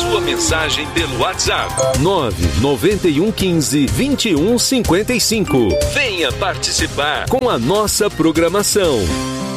sua mensagem pelo WhatsApp. 99115-2155. Venha participar com a nossa programação.